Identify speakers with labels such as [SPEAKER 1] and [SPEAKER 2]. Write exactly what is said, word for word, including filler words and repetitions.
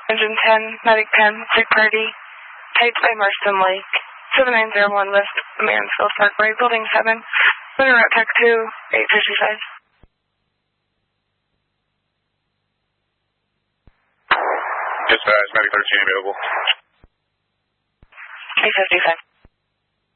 [SPEAKER 1] Engine ten, Medic ten, Sick Party, Heights by Marston Lake, seven nine zero one West Mansfield Parkway, Building seven, Winter Route Tech two, eight fifty-five.
[SPEAKER 2] Dispatch, Medic thirteen available.
[SPEAKER 1] eight fifty-five.